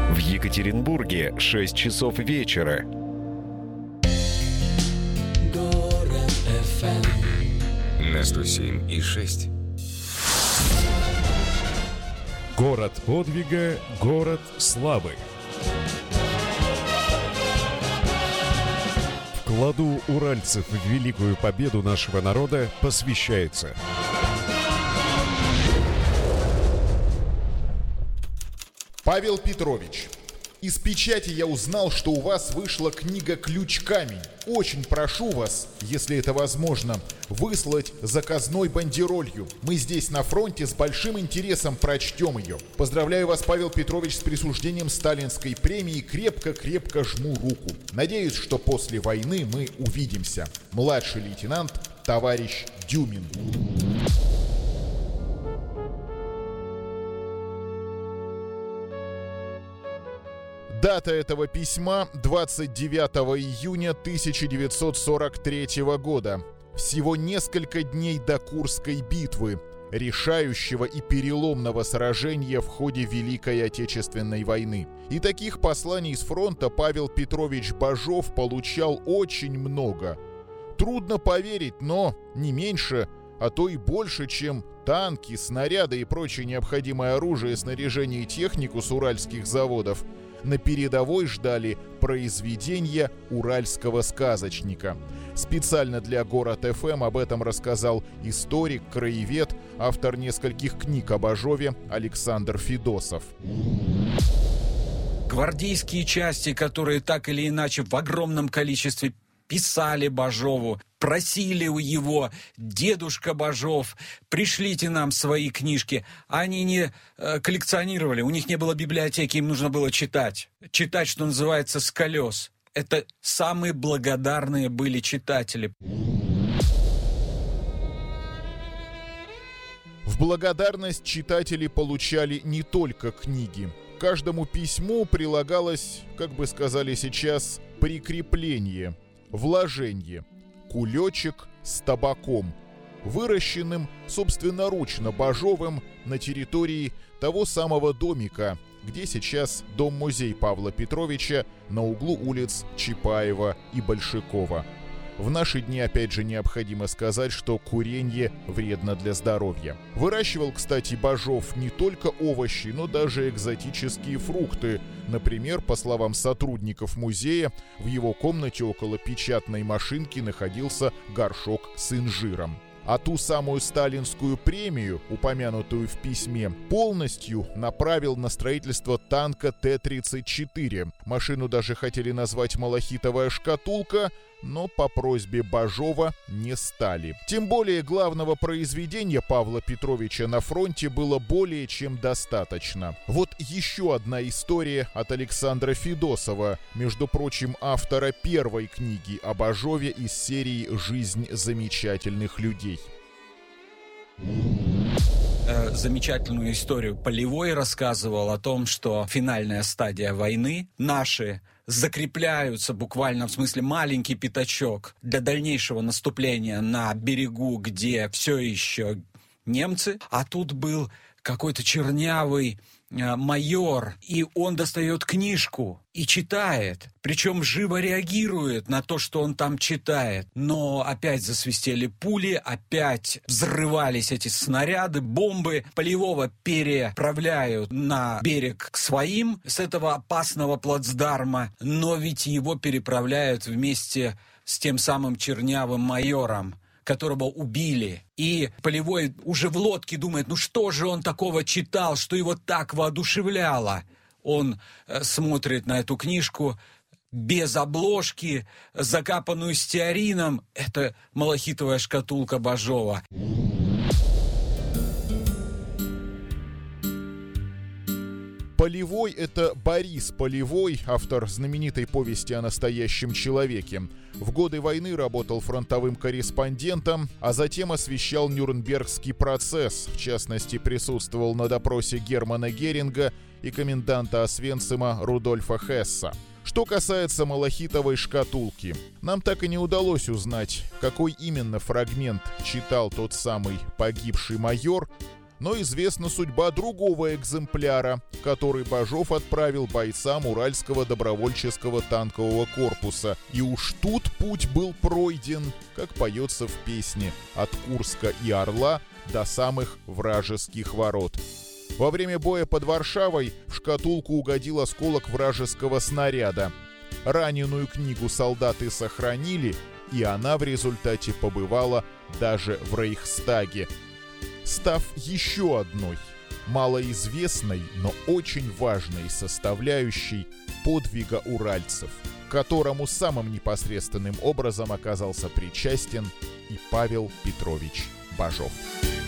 В Екатеринбурге 6 часов вечера. Город FM на 107,6. Город подвига, город славы. Вкладу уральцев в великую победу нашего народа посвящается. Павел Петрович, из печати я узнал, что у вас вышла книга «Ключ-камень». Очень прошу вас, если это возможно, выслать заказной бандеролью. Мы здесь на фронте с большим интересом прочтем ее. Поздравляю вас, Павел Петрович, с присуждением Сталинской премии. Крепко-крепко жму руку. Надеюсь, что после войны мы увидимся. Младший лейтенант, товарищ Дюмин. Дата этого письма — 29 июня 1943 года. Всего несколько дней до Курской битвы, решающего и переломного сражения в ходе Великой Отечественной войны. И таких посланий с фронта Павел Петрович Бажов получал очень много. Трудно поверить, но не меньше, а то и больше, чем танки, снаряды и прочее необходимое оружие, снаряжение и технику с уральских заводов на передовой ждали произведения уральского сказочника. Специально для Город ФМ об этом рассказал историк, краевед, автор нескольких книг о Бажове Александр Федосов. Гвардейские части, которые так или иначе в огромном количестве писали Бажову, просили у его: дедушка Бажов, пришлите нам свои книжки. Они не коллекционировали, у них не было библиотеки, им нужно было читать. Читать, что называется, с колес. Это самые благодарные были читатели. В благодарность читатели получали не только книги. К каждому письму прилагалось, как бы сказали сейчас, прикрепление, вложение, кулечек с табаком, выращенным собственноручно Бажовым на территории того самого домика, где сейчас дом-музей Павла Петровича на углу улиц Чапаева и Большакова. В наши дни, опять же, необходимо сказать, что курение вредно для здоровья. Выращивал, кстати, Бажов не только овощи, но даже экзотические фрукты. Например, по словам сотрудников музея, в его комнате около печатной машинки находился горшок с инжиром. А ту самую сталинскую премию, упомянутую в письме, полностью направил на строительство танка Т-34. Машину даже хотели назвать «Малахитовая шкатулка», но по просьбе Бажова не стали. Тем более главного произведения Павла Петровича на фронте было более чем достаточно. Вот еще одна история от Александра Федосова, между прочим, автора первой книги о Бажове из серии «Жизнь замечательных людей». Замечательную историю Полевой рассказывал о том, что финальная стадия войны, наши закрепляются буквально, в смысле, маленький пятачок для дальнейшего наступления на берегу, где все еще немцы, а тут был какой-то чернявый майор, и он достает книжку и читает, причем живо реагирует на то, что он там читает. Но опять засвистели пули, опять взрывались эти снаряды, бомбы. Полевого переправляют на берег к своим с этого опасного плацдарма, но ведь его переправляют вместе с тем самым чернявым майором, которого убили. И Полевой уже в лодке думает, ну что же он такого читал, что его так воодушевляло. Он смотрит на эту книжку без обложки, закапанную стеарином. Это малахитовая шкатулка Бажова. Полевой — это Борис Полевой, автор знаменитой повести о настоящем человеке. В годы войны работал фронтовым корреспондентом, а затем освещал Нюрнбергский процесс. В частности, присутствовал на допросе Германа Геринга и коменданта Освенцима Рудольфа Хесса. Что касается малахитовой шкатулки, нам так и не удалось узнать, какой именно фрагмент читал тот самый погибший майор, Но известна судьба другого экземпляра, который Бажов отправил бойцам Уральского добровольческого танкового корпуса. И уж тут путь был пройден, как поется в песне, от Курска и Орла до самых вражеских ворот. Во время боя под Варшавой в шкатулку угодил осколок вражеского снаряда. Раненую книгу солдаты сохранили, и она в результате побывала даже в Рейхстаге, став еще одной малоизвестной, но очень важной составляющей подвига уральцев, к которому самым непосредственным образом оказался причастен и Павел Петрович Бажов.